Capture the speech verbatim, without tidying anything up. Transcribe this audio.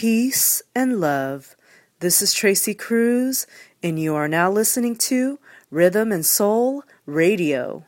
peace, and love. This is Tracy Cruz, and you are now listening to Rhythm and Soul Radio.